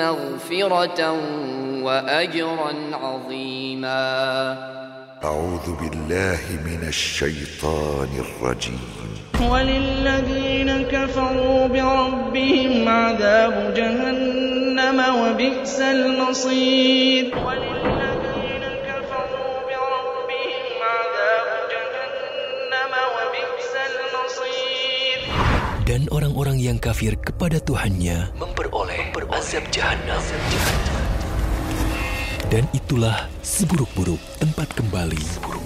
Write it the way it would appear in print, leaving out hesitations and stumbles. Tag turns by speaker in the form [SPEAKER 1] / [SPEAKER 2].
[SPEAKER 1] مغفرة وأجرا عظيما
[SPEAKER 2] أعوذ بالله من الشيطان الرجيم
[SPEAKER 3] وللذين كفروا بربهم عذاب جهنم وبئس المصير وللذين كفروا بربهم عذاب جهنم وبئس المصير.
[SPEAKER 4] Dan orang-orang yang kafir kepada Tuhannya memperoleh azab Jahannam. Dan itulah seburuk-buruk tempat kembali